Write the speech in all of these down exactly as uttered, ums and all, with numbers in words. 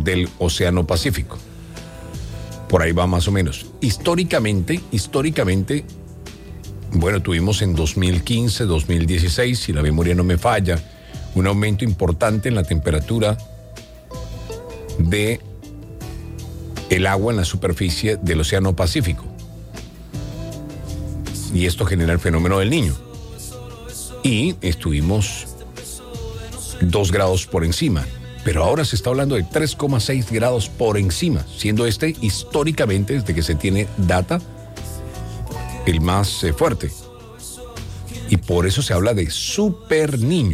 del Océano Pacífico. Por ahí va más o menos. Históricamente, históricamente, bueno, tuvimos en dos mil quince, dos mil dieciséis, si la memoria no me falla, un aumento importante en la temperatura de el agua en la superficie del Océano Pacífico. Y esto genera el fenómeno del Niño. Y estuvimos dos grados por encima. Pero ahora se está hablando de tres coma seis grados por encima, siendo este históricamente, desde que se tiene data, el más eh, fuerte. Y por eso se habla de super niño.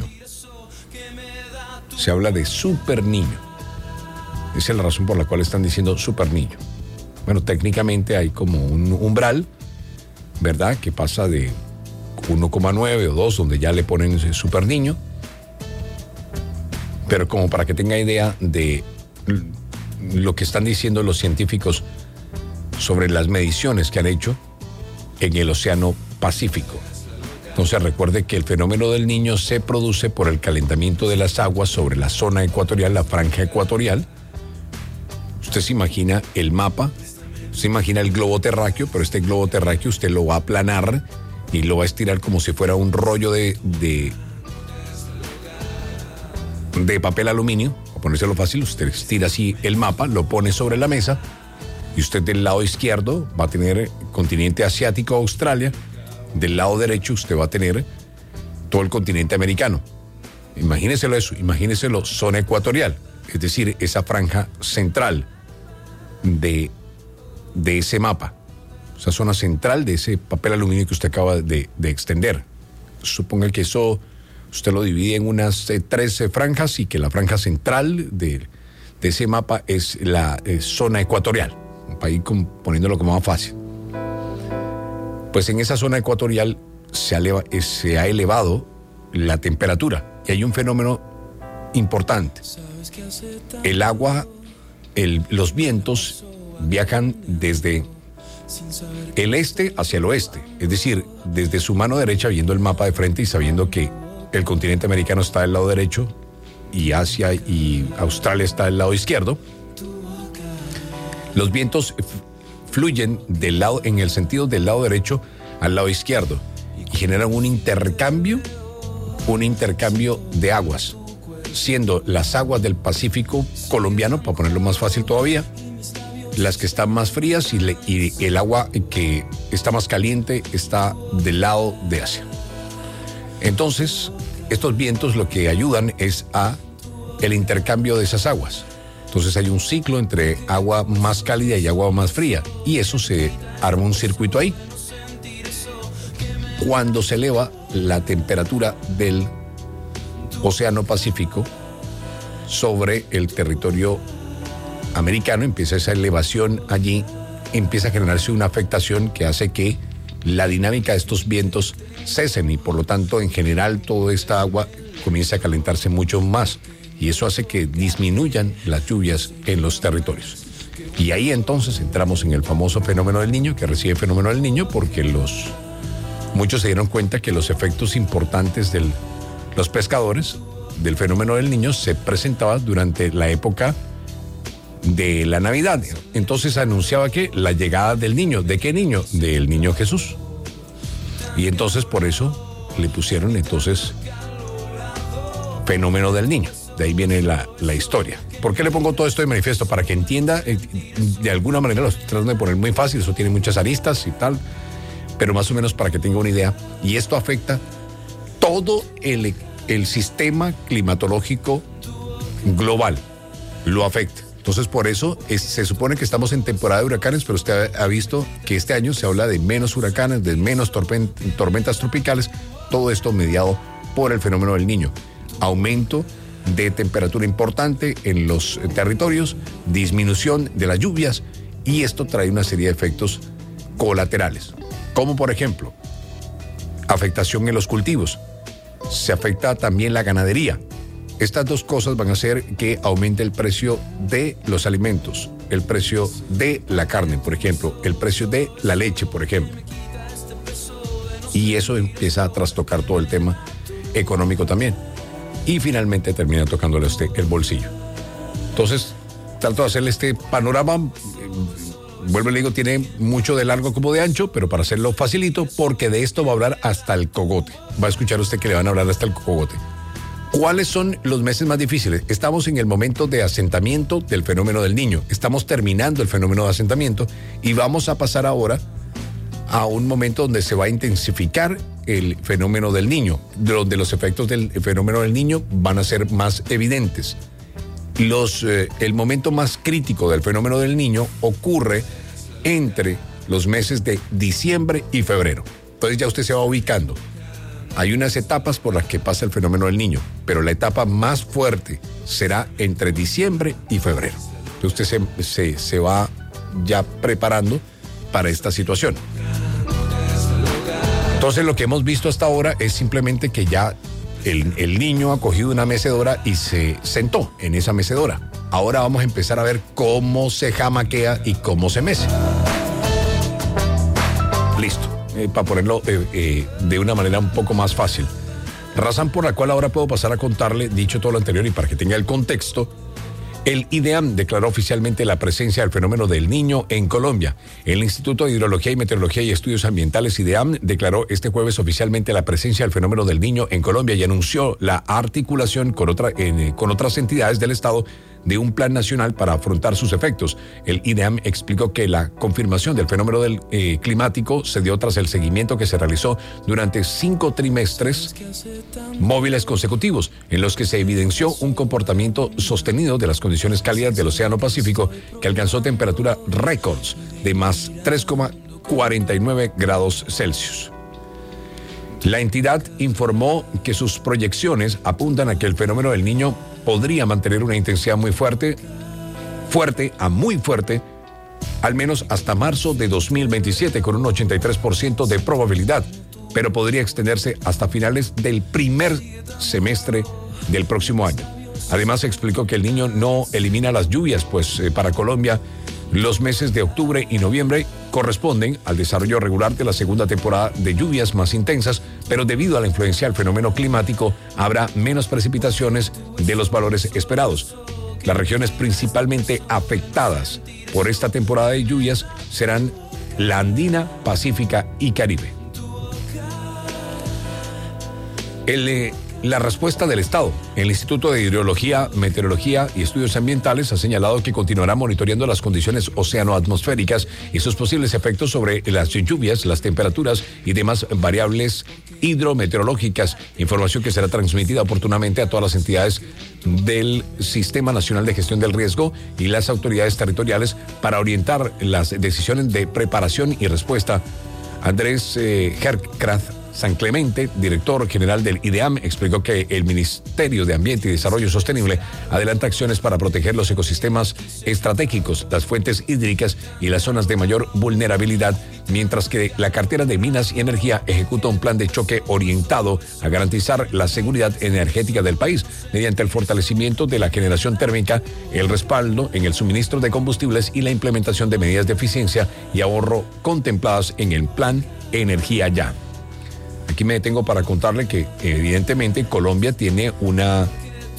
Se habla de super niño. Esa es la razón por la cual están diciendo super niño. Bueno, técnicamente hay como un umbral, ¿verdad?, que pasa de uno coma nueve o dos, donde ya le ponen super niño. Pero como para que tenga idea de lo que están diciendo los científicos sobre las mediciones que han hecho en el Océano Pacífico. Entonces recuerde que el fenómeno del Niño se produce por el calentamiento de las aguas sobre la zona ecuatorial, la franja ecuatorial. Usted se imagina el mapa, se imagina el globo terráqueo, pero este globo terráqueo usted lo va a aplanar y lo va a estirar como si fuera un rollo de... de de papel aluminio, para ponérselo fácil. Usted estira así el mapa, lo pone sobre la mesa y usted del lado izquierdo va a tener el continente asiático, Australia. Del lado derecho usted va a tener todo el continente americano. Imagíneselo eso, imagíneselo zona ecuatorial, es decir, esa franja central de, de ese mapa, esa zona central de ese papel aluminio que usted acaba de, de extender. Suponga que eso usted lo divide en unas eh, trece franjas y que la franja central de, de ese mapa es la eh, zona ecuatorial, para ir con, poniéndolo como más fácil. Pues en esa zona ecuatorial se, eleva, eh, se ha elevado la temperatura y hay un fenómeno importante. El agua, el, los vientos viajan desde el este hacia el oeste, es decir, desde su mano derecha, viendo el mapa de frente y sabiendo que el continente americano está del lado derecho y Asia y Australia está del lado izquierdo. Los vientos fluyen del lado, en el sentido del lado derecho al lado izquierdo y generan un intercambio, un intercambio de aguas, siendo las aguas del Pacífico colombiano, para ponerlo más fácil todavía, las que están más frías y, le, y el agua que está más caliente está del lado de Asia. Entonces, estos vientos lo que ayudan es a el intercambio de esas aguas. Entonces hay un ciclo entre agua más cálida y agua más fría, y eso se arma un circuito ahí. Cuando se eleva la temperatura del Océano Pacífico sobre el territorio americano, empieza esa elevación allí, empieza a generarse una afectación que hace que la dinámica de estos vientos cesen y por lo tanto en general toda esta agua comienza a calentarse mucho más y eso hace que disminuyan las lluvias en los territorios. Y ahí entonces entramos en el famoso fenómeno del Niño, que recibe fenómeno del Niño porque los muchos se dieron cuenta que los efectos importantes de los pescadores del fenómeno del Niño se presentaban durante la época de la Navidad. Entonces anunciaba que la llegada del niño. ¿De qué niño? Del niño Jesús. Y entonces por eso le pusieron entonces fenómeno del Niño. De ahí viene la, la historia. ¿Por qué le pongo todo esto de manifiesto? Para que entienda, eh, de alguna manera lo estoy tratando de poner muy fácil, eso tiene muchas aristas y tal, pero más o menos para que tenga una idea. Y esto afecta todo el, el sistema climatológico global, lo afecta. Entonces, por eso es, se supone que estamos en temporada de huracanes, pero usted ha, ha visto que este año se habla de menos huracanes, de menos torpen, tormentas tropicales, todo esto mediado por el fenómeno del Niño. Aumento de temperatura importante en los territorios, disminución de las lluvias, y esto trae una serie de efectos colaterales, como por ejemplo, afectación en los cultivos. Se afecta también la ganadería. Estas dos cosas van a hacer que aumente el precio de los alimentos, el precio de la carne, por ejemplo, el precio de la leche, por ejemplo. Y eso empieza a trastocar todo el tema económico también. Y finalmente termina tocándole a usted el bolsillo. Entonces, trato de hacerle este panorama. Eh, vuelvo y le digo, tiene mucho de largo como de ancho, pero para hacerlo facilito, porque de esto va a hablar hasta el cogote. Va a escuchar usted que le van a hablar hasta el cogote. ¿Cuáles son los meses más difíciles? Estamos en el momento de asentamiento del fenómeno del Niño. Estamos terminando el fenómeno de asentamiento y vamos a pasar ahora a un momento donde se va a intensificar el fenómeno del Niño, donde los efectos del fenómeno del Niño van a ser más evidentes. Los, eh, el momento más crítico del fenómeno del Niño ocurre entre los meses de diciembre y febrero. Entonces ya usted se va ubicando. Hay unas etapas por las que pasa el fenómeno del Niño, pero la etapa más fuerte será entre diciembre y febrero. Entonces usted se, se, se va ya preparando para esta situación. Entonces lo que hemos visto hasta ahora es simplemente que ya el, el niño ha cogido una mecedora y se sentó en esa mecedora. Ahora vamos a empezar a ver cómo se jamaquea y cómo se mece. Listo. Eh, para ponerlo eh, eh, de una manera un poco más fácil. Razón por la cual ahora puedo pasar a contarle, dicho todo lo anterior y para que tenga el contexto, el IDEAM declaró oficialmente la presencia del fenómeno del Niño en Colombia. El Instituto de Hidrología y Meteorología y Estudios Ambientales, IDEAM, declaró este jueves oficialmente la presencia del fenómeno del Niño en Colombia y anunció la articulación con, otra, eh, con otras entidades del Estado de un plan nacional para afrontar sus efectos. El IDEAM explicó que la confirmación del fenómeno del, eh, climático se dio tras el seguimiento que se realizó durante cinco trimestres móviles consecutivos, en los que se evidenció un comportamiento sostenido de las condiciones cálidas del Océano Pacífico, que alcanzó temperatura récords de más tres coma cuarenta y nueve grados Celsius. La entidad informó que sus proyecciones apuntan a que el fenómeno del Niño podría mantener una intensidad muy fuerte, fuerte a muy fuerte, al menos hasta marzo de dos mil veintisiete, con un ochenta y tres por ciento de probabilidad, pero podría extenderse hasta finales del primer semestre del próximo año. Además, explicó que el Niño no elimina las lluvias, pues eh, para Colombia los meses de octubre y noviembre corresponden al desarrollo regular de la segunda temporada de lluvias más intensas, pero debido a la influencia del fenómeno climático habrá menos precipitaciones de los valores esperados. Las regiones principalmente afectadas por esta temporada de lluvias serán la andina, pacífica y Caribe. El, eh, la respuesta del Estado. El Instituto de Hidrología, Meteorología y Estudios Ambientales ha señalado que continuará monitoreando las condiciones oceanoatmosféricas y sus posibles efectos sobre las lluvias, las temperaturas y demás variables hidrometeorológicas, información que será transmitida oportunamente a todas las entidades del Sistema Nacional de Gestión del Riesgo y las autoridades territoriales para orientar las decisiones de preparación y respuesta. Andrés eh, Herkrath San Clemente, director general del IDEAM, explicó que el Ministerio de Ambiente y Desarrollo Sostenible adelanta acciones para proteger los ecosistemas estratégicos, las fuentes hídricas y las zonas de mayor vulnerabilidad, mientras que la cartera de Minas y Energía ejecuta un plan de choque orientado a garantizar la seguridad energética del país mediante el fortalecimiento de la generación térmica, el respaldo en el suministro de combustibles y la implementación de medidas de eficiencia y ahorro contempladas en el Plan Energía Ya. Aquí me detengo para contarle que evidentemente Colombia tiene una,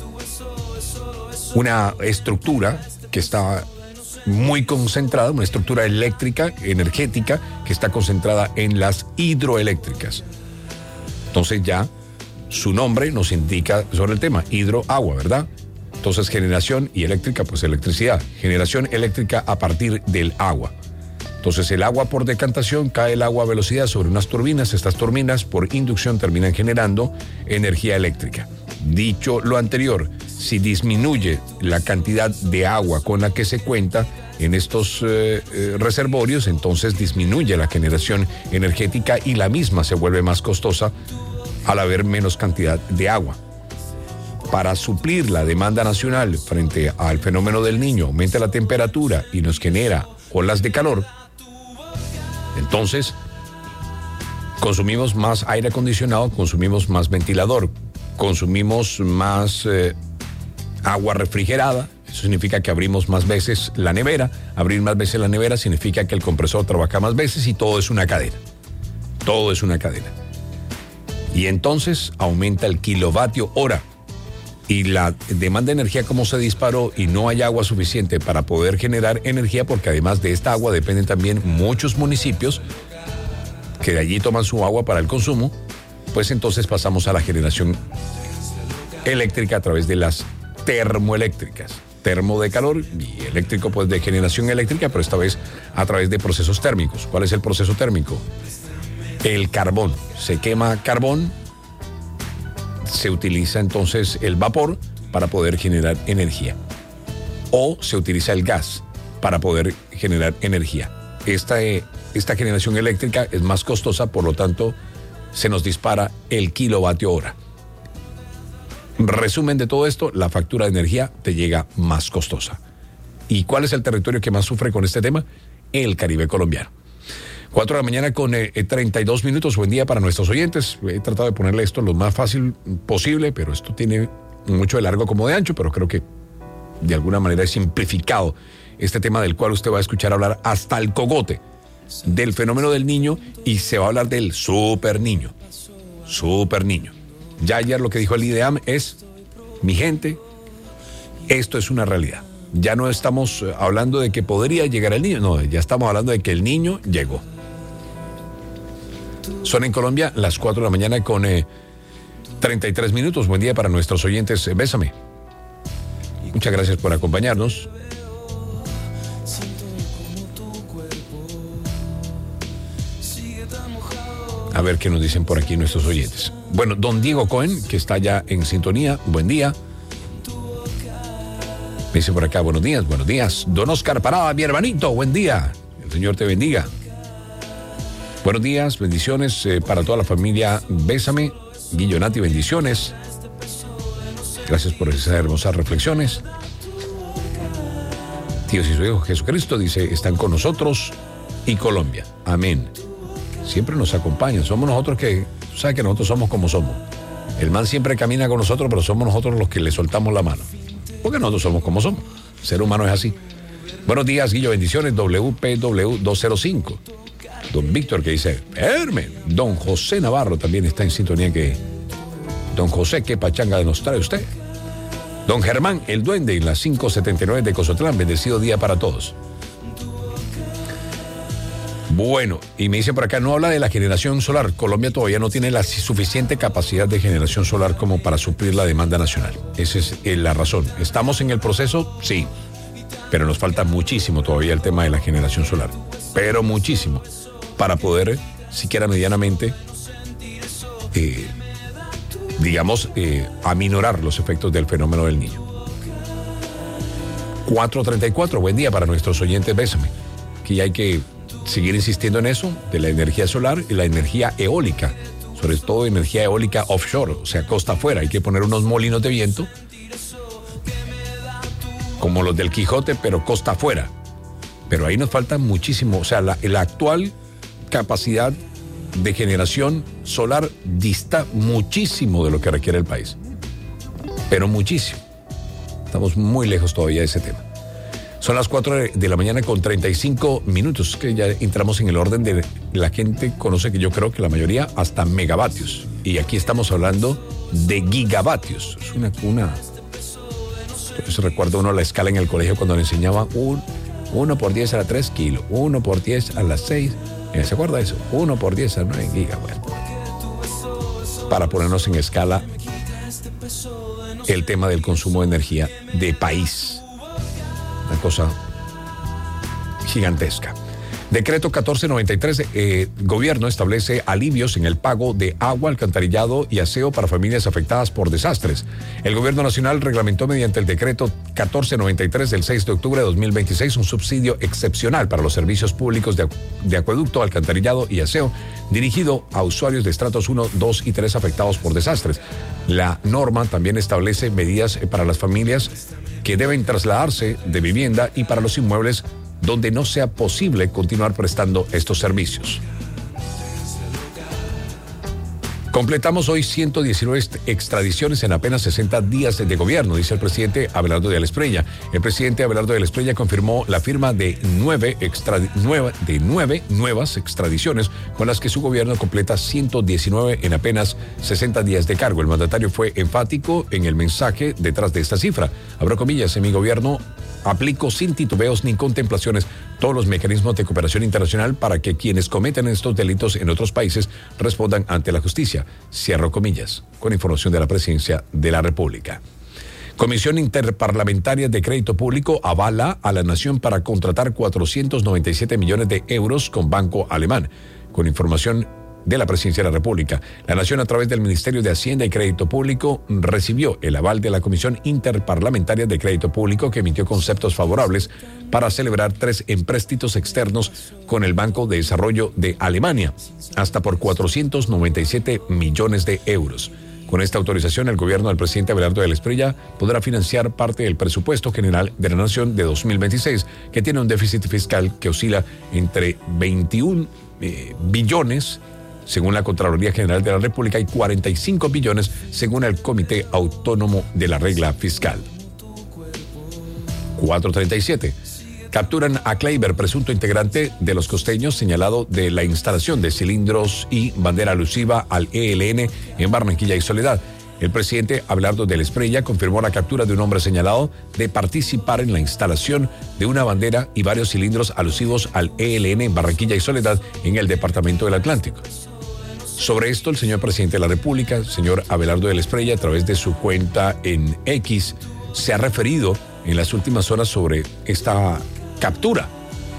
una estructura que está muy concentrada, una estructura eléctrica, energética, que está concentrada en las hidroeléctricas. Entonces ya su nombre nos indica sobre el tema, hidro, agua, ¿verdad? Entonces generación y eléctrica, pues electricidad. Generación eléctrica a partir del agua. Entonces el agua por decantación, cae el agua a velocidad sobre unas turbinas, estas turbinas por inducción terminan generando energía eléctrica. Dicho lo anterior, si disminuye la cantidad de agua con la que se cuenta en estos eh, eh, reservorios, entonces disminuye la generación energética y la misma se vuelve más costosa al haber menos cantidad de agua. Para suplir la demanda nacional frente al fenómeno del Niño, aumenta la temperatura y nos genera olas de calor. Entonces, consumimos más aire acondicionado, consumimos más ventilador, consumimos más eh, agua refrigerada. Eso significa que abrimos más veces la nevera. Abrir más veces la nevera significa que el compresor trabaja más veces y todo es una cadena. Todo es una cadena. Y entonces aumenta el kilovatio hora. Y la demanda de energía como se disparó y no hay agua suficiente para poder generar energía, porque además de esta agua dependen también muchos municipios que de allí toman su agua para el consumo, pues entonces pasamos a la generación eléctrica a través de las termoeléctricas. Termo de calor y eléctrico pues de generación eléctrica, pero esta vez a través de procesos térmicos. ¿Cuál es el proceso térmico? El carbón. Se quema carbón, se utiliza entonces el vapor para poder generar energía. O se utiliza el gas para poder generar energía. Esta, eh, esta generación eléctrica es más costosa, por lo tanto, se nos dispara el kilovatio hora. Resumen de todo esto, la factura de energía te llega más costosa. ¿Y cuál es el territorio que más sufre con este tema? El Caribe colombiano. Cuatro de la mañana con eh, treinta y dos minutos. Buen día para nuestros oyentes. He tratado de ponerle esto lo más fácil posible, pero esto tiene mucho de largo como de ancho, pero creo que de alguna manera he simplificado este tema del cual usted va a escuchar hablar hasta el cogote, del fenómeno del niño, y se va a hablar del super niño. Super niño. Ya ayer lo que dijo el IDEAM es, mi gente, esto es una realidad. Ya no estamos hablando de que podría llegar el niño, no, ya estamos hablando de que el niño llegó. Son en Colombia las cuatro de la mañana con eh, treinta y tres minutos. Buen día para nuestros oyentes. Bésame. Muchas gracias por acompañarnos. A ver qué nos dicen por aquí nuestros oyentes. Bueno, don Diego Cohen, que está ya en sintonía. Buen día. Me dice por acá, buenos días, buenos días. Don Oscar Parada, mi hermanito, buen día. El Señor te bendiga. Buenos días, bendiciones eh, para toda la familia. Bésame, Guillonati, bendiciones. Gracias por esas hermosas reflexiones. Dios y su Hijo Jesucristo, dice, están con nosotros y Colombia. Amén. Siempre nos acompañan. Somos nosotros que, tú sabes que nosotros somos como somos. El man siempre camina con nosotros, pero somos nosotros los que le soltamos la mano. Porque nosotros somos como somos. El ser humano es así. Buenos días, Guillo, bendiciones. W P W doscientos cinco. Don Víctor, que dice, Hermen. Don José Navarro también está en sintonía. Que Don José, ¿qué pachanga nos trae usted? Don Germán, el duende, en las cinco setenta y nueve de Cozotlán. Bendecido día para todos. Bueno, y me dice por acá, no habla de la generación solar. Colombia todavía no tiene la suficiente capacidad de generación solar como para suplir la demanda nacional. Esa es eh, la razón. ¿Estamos en el proceso? Sí. Pero nos falta muchísimo todavía el tema de la generación solar. Pero muchísimo. Para poder, siquiera medianamente, eh, digamos, eh, aminorar los efectos del fenómeno del niño. cuatro treinta y cuatro, buen día para nuestros oyentes. Bésame. Que hay que seguir insistiendo en eso, de la energía solar y la energía eólica, sobre todo energía eólica offshore, o sea, costa afuera. Hay que poner unos molinos de viento, como los del Quijote, pero costa afuera. Pero ahí nos falta muchísimo, o sea, la, la actual capacidad de generación solar dista muchísimo de lo que requiere el país. Pero muchísimo. Estamos muy lejos todavía de ese tema. Son las cuatro de la mañana con treinta y cinco minutos, que ya entramos en el orden de la gente conoce, que yo creo que la mayoría, hasta megavatios. Y aquí estamos hablando de gigavatios. Es una... una Entonces recuerdo uno la escala en el colegio cuando le enseñaba un, uno por diez a la tres kilos, uno por diez a las seis. ¿Se acuerda de eso? uno por diez a nueve gigas. Bueno, para ponernos en escala el tema del consumo de energía de país. Una cosa gigantesca. Decreto catorce noventa y tres, eh, gobierno establece alivios en el pago de agua, alcantarillado y aseo para familias afectadas por desastres. El gobierno nacional reglamentó mediante el decreto catorce noventa y tres del seis de octubre de dos mil veintiséis un subsidio excepcional para los servicios públicos de, de acueducto, alcantarillado y aseo dirigido a usuarios de estratos uno, dos y tres afectados por desastres. La norma también establece medidas para las familias que deben trasladarse de vivienda y para los inmuebles donde no sea posible continuar prestando estos servicios. Completamos hoy ciento diecinueve extradiciones en apenas sesenta días de gobierno, dice el presidente Abelardo de la Espriella. El presidente Abelardo de la Espriella confirmó la firma de nueve, extradi- nueva, de nueve nuevas extradiciones con las que su gobierno completa ciento diecinueve en apenas sesenta días de cargo. El mandatario fue enfático en el mensaje detrás de esta cifra. Abro comillas, en mi gobierno aplico sin titubeos ni contemplaciones todos los mecanismos de cooperación internacional para que quienes cometen estos delitos en otros países respondan ante la justicia. Cierro comillas, con información de la Presidencia de la República. Comisión Interparlamentaria de Crédito Público avala a la Nación para contratar cuatrocientos noventa y siete millones de euros con Banco Alemán. Con información de la Presidencia de la República, la Nación, a través del Ministerio de Hacienda y Crédito Público, recibió el aval de la Comisión Interparlamentaria de Crédito Público, que emitió conceptos favorables para celebrar tres empréstitos externos con el Banco de Desarrollo de Alemania, hasta por cuatrocientos noventa y siete millones de euros. Con esta autorización, el gobierno del presidente Abelardo de la Espriella podrá financiar parte del presupuesto general de la Nación de dos mil veintiséis, que tiene un déficit fiscal que oscila entre veintiún eh, billones según la Contraloría General de la República, y cuarenta y cinco billones según el Comité Autónomo de la Regla Fiscal. cuatro treinta y siete. Capturan a Kleiber, presunto integrante de Los Costeños, señalado de la instalación de cilindros y bandera alusiva al E L N en Barranquilla y Soledad. El presidente Abelardo de la Espriella confirmó la captura de un hombre señalado de participar en la instalación de una bandera y varios cilindros alusivos al E L N en Barranquilla y Soledad, en el departamento del Atlántico. Sobre esto, el señor presidente de la República, señor Abelardo de la Espriella, a través de su cuenta en X, se ha referido en las últimas horas sobre esta captura,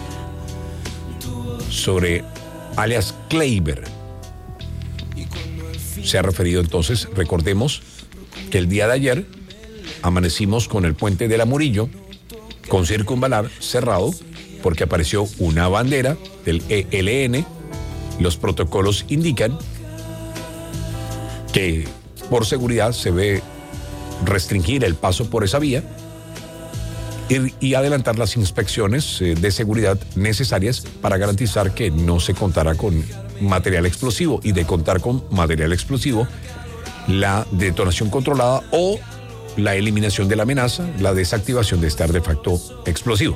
sobre alias Kleiber. Se ha referido entonces, recordemos, que el día de ayer amanecimos con el puente de la Murillo, con circunvalar cerrado, porque apareció una bandera del E L N. Los protocolos indican que por seguridad se debe restringir el paso por esa vía y, y adelantar las inspecciones eh, de seguridad necesarias para garantizar que no se contará con material explosivo, y de contar con material explosivo, la detonación controlada o la eliminación de la amenaza, la desactivación de este artefacto explosivo.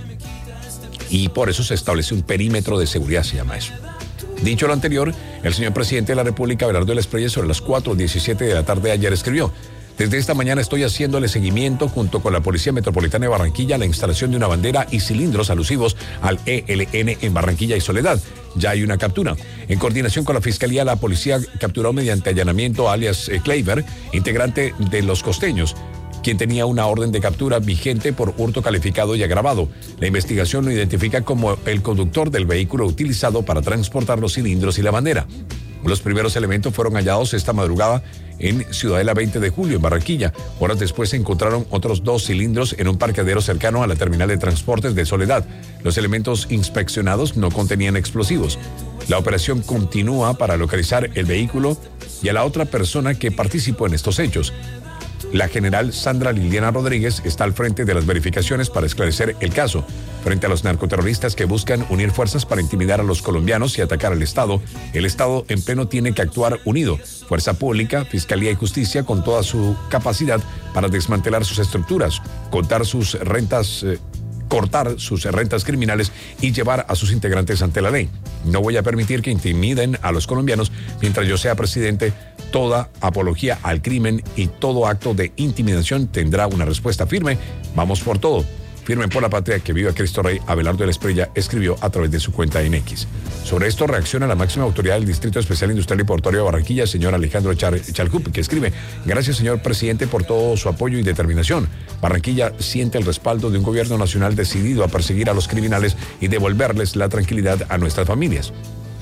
Y por eso se establece un perímetro de seguridad, se llama eso. Dicho lo anterior, el señor presidente de la República, Abelardo de la Espriella, sobre las cuatro diecisiete de la tarde de ayer escribió: desde esta mañana estoy haciéndole seguimiento junto con la Policía Metropolitana de Barranquilla a la instalación de una bandera y cilindros alusivos al E L N en Barranquilla y Soledad. Ya hay una captura. En coordinación con la Fiscalía, la policía capturó mediante allanamiento a alias Kleiber, integrante de Los Costeños, quien tenía una orden de captura vigente por hurto calificado y agravado. La investigación lo identifica como el conductor del vehículo utilizado para transportar los cilindros y la bandera. Los primeros elementos fueron hallados esta madrugada en Ciudadela veinte de julio, en Barranquilla. Horas después se encontraron otros dos cilindros en un parqueadero cercano a la terminal de transportes de Soledad. Los elementos inspeccionados no contenían explosivos. La operación continúa para localizar el vehículo y a la otra persona que participó en estos hechos. La general Sandra Liliana Rodríguez está al frente de las verificaciones para esclarecer el caso. Frente a los narcoterroristas que buscan unir fuerzas para intimidar a los colombianos y atacar al Estado, el Estado en pleno tiene que actuar unido. Fuerza Pública, Fiscalía y Justicia, con toda su capacidad para desmantelar sus estructuras, contar sus rentas, eh, cortar sus rentas criminales y llevar a sus integrantes ante la ley. No voy a permitir que intimiden a los colombianos mientras yo sea presidente. Toda apología al crimen y todo acto de intimidación tendrá una respuesta firme. Vamos por todo. Firmen por la patria, que viva Cristo Rey. Abelardo de la Espriella escribió a través de su cuenta en X. Sobre esto reacciona la máxima autoridad del Distrito Especial Industrial y Portuario de Barranquilla, señor Alejandro Char Chalcup, que escribe: gracias, señor presidente, por todo su apoyo y determinación. Barranquilla siente el respaldo de un gobierno nacional decidido a perseguir a los criminales y devolverles la tranquilidad a nuestras familias.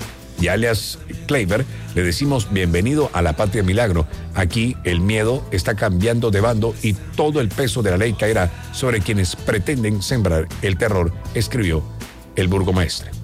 Y alias Kleiber, le decimos bienvenido a la patria milagro. Aquí el miedo está cambiando de bando y todo el peso de la ley caerá sobre quienes pretenden sembrar el terror, escribió el burgomaestre.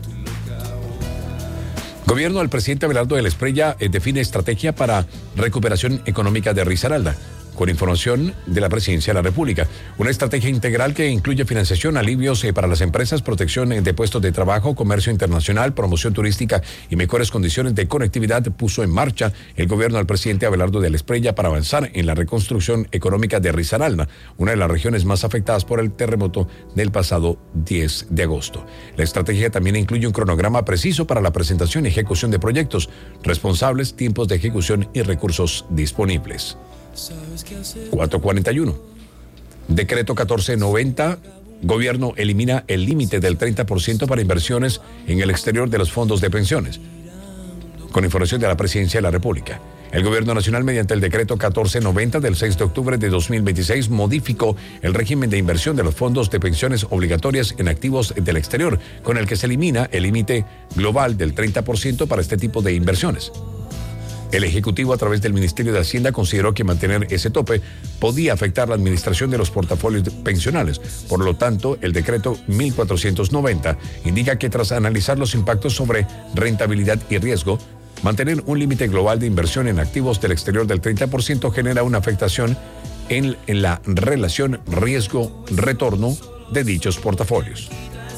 Gobierno del presidente Abelardo de la Espriella eh, define estrategia para recuperación económica de Risaralda. con información de la Presidencia de la República. Una estrategia integral que incluye financiación, alivios eh, para las empresas, protección eh, de puestos de trabajo, comercio internacional, promoción turística y mejores condiciones de conectividad puso en marcha el gobierno del presidente Abelardo de la Espriella para avanzar en la reconstrucción económica de Risaralda, una de las regiones más afectadas por el terremoto del pasado diez de agosto. La estrategia también incluye un cronograma preciso para la presentación y ejecución de proyectos, responsables, tiempos de ejecución y recursos disponibles. cuatro cuarenta y uno. Decreto catorce noventa. Gobierno elimina el límite del treinta por ciento para inversiones en el exterior de los fondos de pensiones. Con información de la Presidencia de la República. El Gobierno Nacional, mediante el decreto catorce noventa del seis de octubre de dos mil veintiséis, modificó el régimen de inversión de los fondos de pensiones obligatorias en activos del exterior, con el que se elimina el límite global del treinta por ciento para este tipo de inversiones. El Ejecutivo, a través del Ministerio de Hacienda, consideró que mantener ese tope podía afectar la administración de los portafolios pensionales. Por lo tanto, el decreto mil cuatrocientos noventa indica que tras analizar los impactos sobre rentabilidad y riesgo, mantener un límite global de inversión en activos del exterior del treinta por ciento genera una afectación en, en la relación riesgo-retorno de dichos portafolios.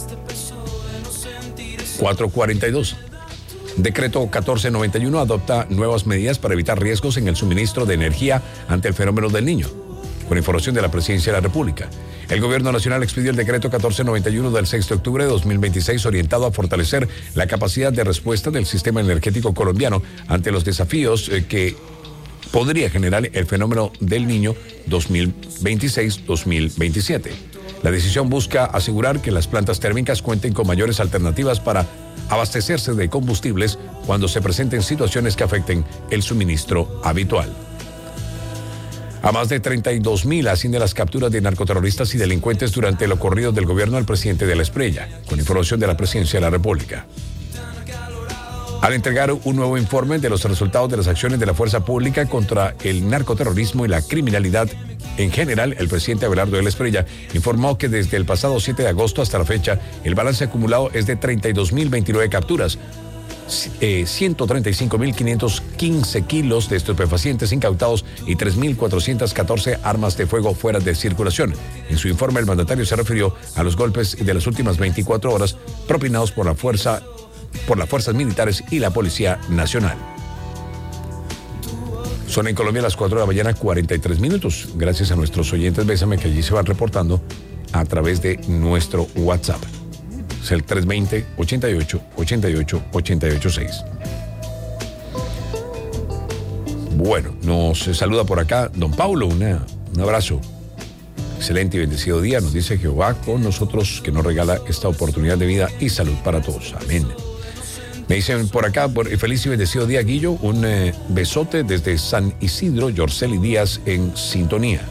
cuatro cuarenta y dos. Decreto catorce noventa y uno adopta nuevas medidas para evitar riesgos en el suministro de energía ante el fenómeno del Niño. Con información de la Presidencia de la República. El Gobierno Nacional expidió el decreto catorce noventa y uno del seis de octubre de dos mil veintiséis orientado a fortalecer la capacidad de respuesta del sistema energético colombiano ante los desafíos eh, que podría generar el fenómeno del Niño dos mil veintiséis dos mil veintisiete. La decisión busca asegurar que las plantas térmicas cuenten con mayores alternativas para abastecerse de combustibles cuando se presenten situaciones que afecten el suministro habitual. A más de treinta y dos mil asciende las capturas de narcoterroristas y delincuentes durante el ocurrido del gobierno del presidente de la Espriella, con información de la Presidencia de la República. Al entregar un nuevo informe de los resultados de las acciones de la fuerza pública contra el narcoterrorismo y la criminalidad en general, el presidente Abelardo de la Espriella informó que desde el pasado siete de agosto hasta la fecha, el balance acumulado es de treinta y dos mil veintinueve capturas, eh, ciento treinta y cinco mil quinientos quince kilos de estupefacientes incautados y tres mil cuatrocientas catorce armas de fuego fuera de circulación. En su informe, el mandatario se refirió a los golpes de las últimas veinticuatro horas propinados por la fuerza por las fuerzas militares y la Policía Nacional. Son en Colombia las cuatro de la mañana, cuarenta y tres minutos. Gracias a nuestros oyentes Bésame que allí se van reportando a través de nuestro WhatsApp. Es el tres veinte, ochenta y ocho, ochenta y ocho, ochenta y ocho seis. Bueno, nos saluda por acá don Paulo. Una, un abrazo. Excelente y bendecido día. Nos dice Jehová con nosotros, que nos regala esta oportunidad de vida y salud para todos. Amén. Me dicen por acá, por, feliz y bendecido día, Guillo. Un eh, besote desde San Isidro, Yorceli Díaz en sintonía.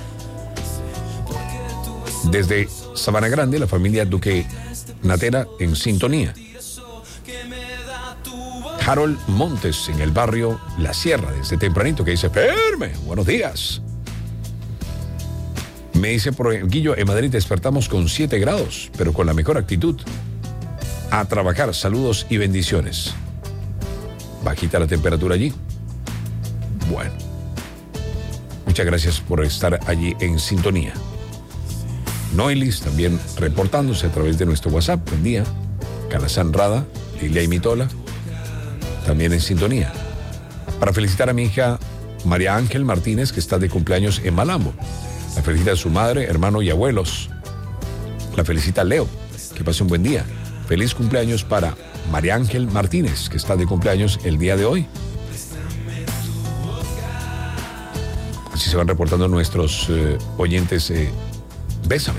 Desde Sabana Grande, la familia Duque Natera en sintonía. Harold Montes en el barrio La Sierra, desde tempranito, que dice, firme, buenos días. Me dice por Guillo, en Madrid despertamos con siete grados, pero con la mejor actitud. A trabajar, saludos y bendiciones. Bajita la temperatura allí. Bueno. Muchas gracias por estar allí en sintonía. Noilis también reportándose a través de nuestro WhatsApp. Buen día. Calazán Rada, Lilia y Mitola, también en sintonía. Para felicitar a mi hija María Ángel Martínez, que está de cumpleaños en Malambo. La felicita a su madre, hermano y abuelos. La felicita Leo. Que pase un buen día. Feliz cumpleaños para María Ángel Martínez, que está de cumpleaños el día de hoy. Así se van reportando nuestros eh, oyentes. Eh, Bésame.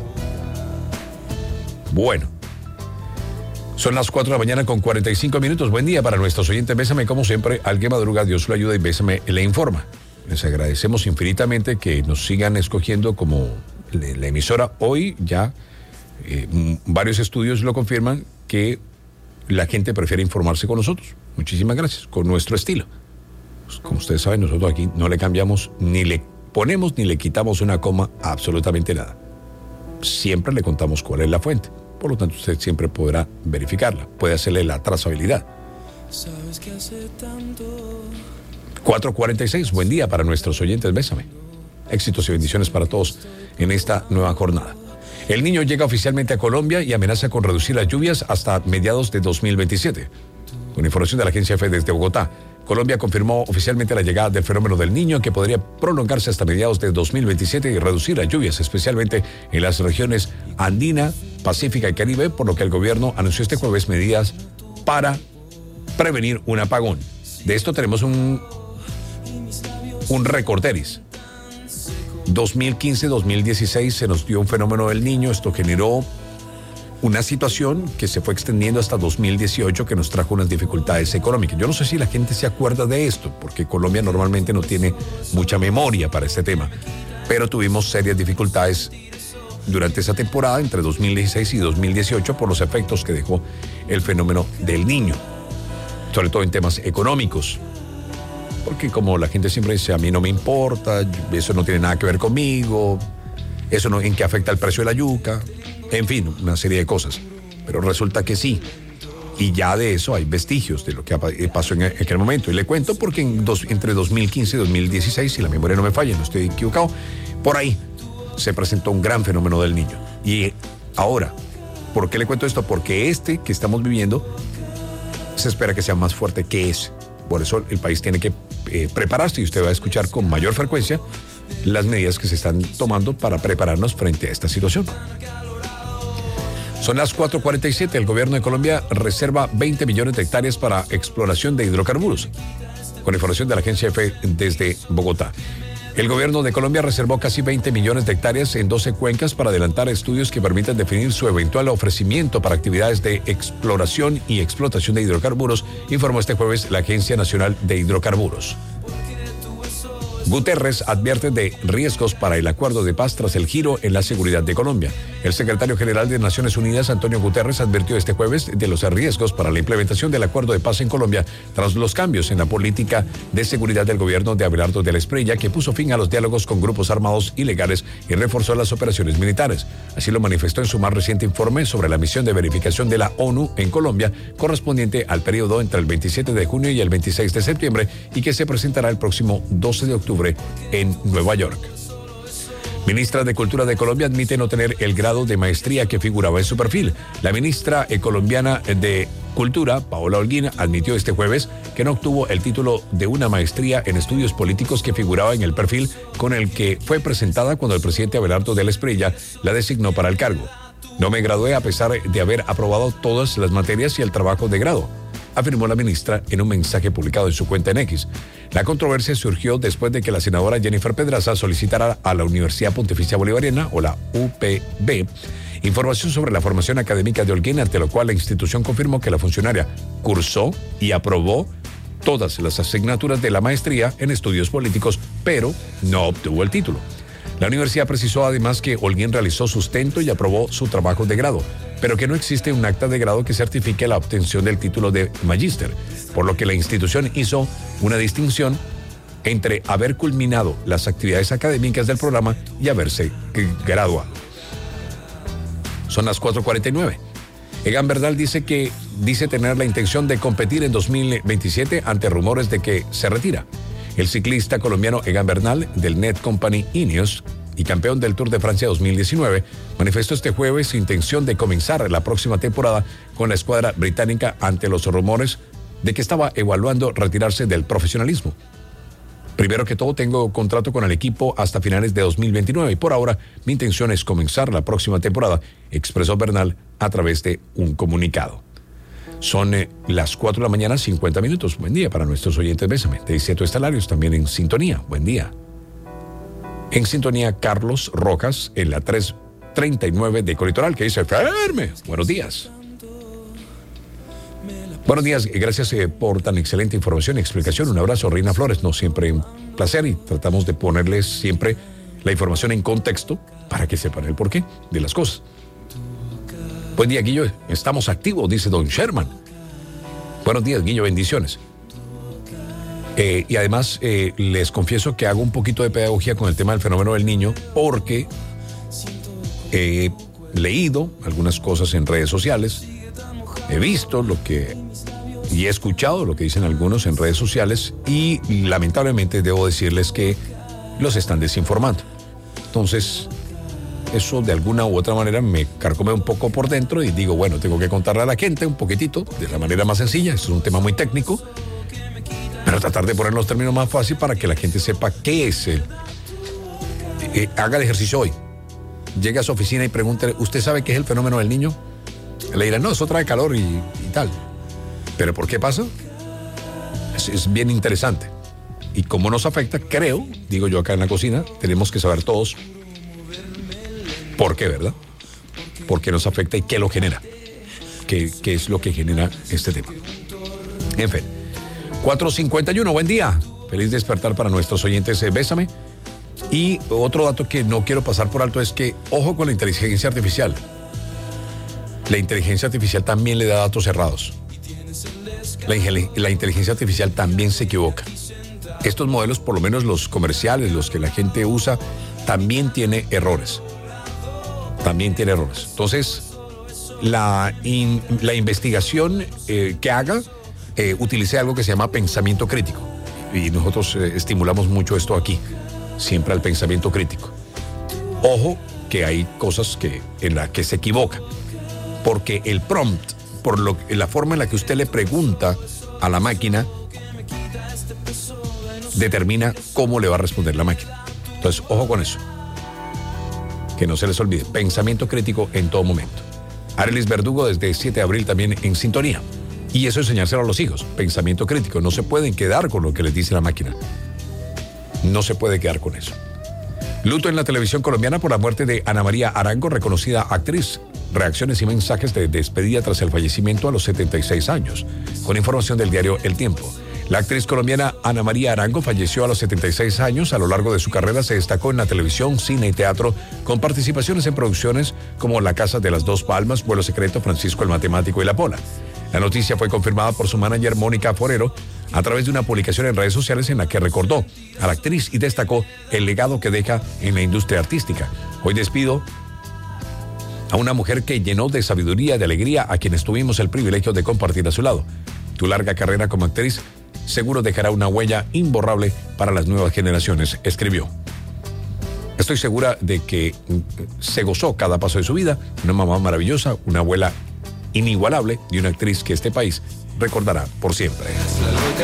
Bueno. Son las cuatro de la mañana con cuarenta y cinco minutos. Buen día para nuestros oyentes. Bésame, como siempre. Al que madruga, Dios lo ayuda y Bésame le informa. Les agradecemos infinitamente que nos sigan escogiendo como la emisora. Hoy ya eh, varios estudios lo confirman que la gente prefiere informarse con nosotros. Muchísimas gracias. Con nuestro estilo. Pues, como ustedes saben, nosotros aquí no le cambiamos, ni le ponemos, ni le quitamos una coma a absolutamente nada. Siempre le contamos cuál es la fuente. Por lo tanto, usted siempre podrá verificarla. Puede hacerle la trazabilidad. ¿Sabes qué hace tanto? cuatro cuarenta y seis. Buen día para nuestros oyentes. Bésame. Éxitos y bendiciones para todos en esta nueva jornada. El Niño llega oficialmente a Colombia y amenaza con reducir las lluvias hasta mediados de dos mil veintisiete. Con información de la agencia EFE desde Bogotá, Colombia confirmó oficialmente la llegada del fenómeno del Niño, que podría prolongarse hasta mediados de dos mil veintisiete y reducir las lluvias, especialmente en las regiones andina, pacífica y caribe, por lo que el gobierno anunció este jueves medidas para prevenir un apagón. De esto tenemos un, un recorderis. dos mil quince dos mil dieciséis se nos dio un fenómeno del Niño. Esto generó una situación que se fue extendiendo hasta dos mil dieciocho, que nos trajo unas dificultades económicas. Yo no sé si la gente se acuerda de esto, porque Colombia normalmente no tiene mucha memoria para este tema, pero tuvimos serias dificultades durante esa temporada entre dos mil dieciséis y dos mil dieciocho por los efectos que dejó el fenómeno del Niño, sobre todo en temas económicos. Porque como la gente siempre dice, a mí no me importa, eso no tiene nada que ver conmigo, eso no, en qué afecta el precio de la yuca, en fin, una serie de cosas. Pero resulta que sí. Y ya de eso hay vestigios de lo que pasó en aquel momento. Y le cuento porque en dos, entre dos mil quince y dos mil dieciséis, si la memoria no me falla, no estoy equivocado, por ahí se presentó un gran fenómeno del Niño. Y ahora, ¿por qué le cuento esto? Porque este que estamos viviendo se espera que sea más fuerte que ese. Por eso el país tiene que eh, prepararse, y usted va a escuchar con mayor frecuencia las medidas que se están tomando para prepararnos frente a esta situación. Son las cuatro cuarenta y siete. El gobierno de Colombia reserva veinte millones de hectáreas para exploración de hidrocarburos. Con información de la agencia EFE desde Bogotá. El gobierno de Colombia reservó casi veinte millones de hectáreas en doce cuencas para adelantar estudios que permitan definir su eventual ofrecimiento para actividades de exploración y explotación de hidrocarburos, informó este jueves la Agencia Nacional de Hidrocarburos. Guterres advierte de riesgos para el acuerdo de paz tras el giro en la seguridad de Colombia. El secretario general de Naciones Unidas, Antonio Guterres, advirtió este jueves de los riesgos para la implementación del acuerdo de paz en Colombia tras los cambios en la política de seguridad del gobierno de Abelardo de la Espriella, que puso fin a los diálogos con grupos armados ilegales y reforzó las operaciones militares. Así lo manifestó en su más reciente informe sobre la misión de verificación de la ONU en Colombia, correspondiente al periodo entre el veintisiete de junio y el veintiséis de septiembre, y que se presentará el próximo doce de octubre en Nueva York. Ministra de Cultura de Colombia admite no tener el grado de maestría que figuraba en su perfil. La ministra eh, colombiana de Cultura, Paola Holguín, admitió este jueves que no obtuvo el título de una maestría en estudios políticos que figuraba en el perfil con el que fue presentada cuando el presidente Abelardo de la Espriella la designó para el cargo. No me gradué a pesar de haber aprobado todas las materias y el trabajo de grado, afirmó la ministra en un mensaje publicado en su cuenta en X. La controversia surgió después de que la senadora Jennifer Pedraza solicitara a la Universidad Pontificia Bolivariana, o la U P B, información sobre la formación académica de Holguín, ante lo cual la institución confirmó que la funcionaria cursó y aprobó todas las asignaturas de la maestría en estudios políticos, pero no obtuvo el título. La universidad precisó además que Holguín realizó sustento y aprobó su trabajo de grado, pero que no existe un acta de grado que certifique la obtención del título de magíster, por lo que la institución hizo una distinción entre haber culminado las actividades académicas del programa y haberse graduado. Son las cuatro cuarenta y nueve. Egan Bernal dice que dice tener la intención de competir en dos mil veintisiete ante rumores de que se retira. El ciclista colombiano Egan Bernal, del Net Company Ineos y campeón del Tour de Francia dos mil diecinueve, manifestó este jueves su intención de comenzar la próxima temporada con la escuadra británica ante los rumores de que estaba evaluando retirarse del profesionalismo. Primero que todo, tengo contrato con el equipo hasta finales de dos mil veintinueve y por ahora mi intención es comenzar la próxima temporada, expresó Bernal a través de un comunicado. Son eh, las cuatro de la mañana, cincuenta minutos. Buen día para nuestros oyentes. Bésame. De Dicieto Estalarios también en sintonía. Buen día. En sintonía, Carlos Rojas en la tres treinta y nueve de Colitoral, que dice: Ferme. Buenos días. Buenos días, gracias eh, por tan excelente información y explicación. Un abrazo, Reina Flores. No, siempre un placer, y tratamos de ponerles siempre la información en contexto para que sepan el porqué de las cosas. Buen día, Guillo. Estamos activos, dice don Sherman. Buenos días, Guillo. Bendiciones. Eh, y además, eh, les confieso que hago un poquito de pedagogía con el tema del fenómeno del Niño, porque he leído algunas cosas en redes sociales, he visto lo que y he escuchado lo que dicen algunos en redes sociales, y lamentablemente debo decirles que los están desinformando. Entonces, eso de alguna u otra manera me carcome un poco por dentro y digo, bueno, tengo que contarle a la gente un poquitito de la manera más sencilla. Esto es un tema muy técnico, pero tratar de poner los términos más fácil para que la gente sepa qué es el... Eh, haga el ejercicio hoy. Llegue a su oficina y pregúntele, ¿usted sabe qué es el fenómeno del Niño? Le dirán, no, eso trae calor y, y tal. ¿Pero por qué pasa? Es, es bien interesante. Y cómo nos afecta, creo, digo yo acá en la cocina, tenemos que saber todos por qué, ¿verdad? Por qué nos afecta y qué lo genera. ¿Qué, qué es lo que genera este tema? En fin. cuatro cincuenta y uno, buen día. Feliz despertar para nuestros oyentes. Eh, bésame. Y otro dato que no quiero pasar por alto es que, ojo con la inteligencia artificial. La inteligencia artificial también le da datos errados. La, la inteligencia artificial también se equivoca. Estos modelos, por lo menos los comerciales, los que la gente usa, también tiene errores. También tiene errores. Entonces, la, in, la investigación eh, que haga, eh, utilice algo que se llama pensamiento crítico. Y nosotros eh, estimulamos mucho esto aquí, siempre al pensamiento crítico. Ojo que hay cosas que, en las que se equivoca, porque el prompt, por lo, la forma en la que usted le pregunta a la máquina, determina cómo le va a responder la máquina. Entonces, ojo con eso. Que no se les olvide. Pensamiento crítico en todo momento. Arelis Verdugo desde siete de abril también en sintonía. Y eso enseñárselo a los hijos. Pensamiento crítico. No se pueden quedar con lo que les dice la máquina. No se puede quedar con eso. Luto en la televisión colombiana por la muerte de Ana María Arango, reconocida actriz. Reacciones y mensajes de despedida tras el fallecimiento a los setenta y seis años. Con información del diario El Tiempo. La actriz colombiana Ana María Arango falleció a los setenta y seis años. A lo largo de su carrera se destacó en la televisión, cine y teatro, con participaciones en producciones como La Casa de las Dos Palmas, Vuelo Secreto, Francisco el Matemático y La Pola. La noticia fue confirmada por su manager Mónica Forero a través de una publicación en redes sociales en la que recordó a la actriz y destacó el legado que deja en la industria artística. Hoy despido a una mujer que llenó de sabiduría y de alegría a quienes tuvimos el privilegio de compartir a su lado. Tu larga carrera como actriz seguro dejará una huella imborrable para las nuevas generaciones, escribió. Estoy segura de que se gozó cada paso de su vida, una mamá maravillosa, una abuela inigualable y una actriz que este país recordará por siempre.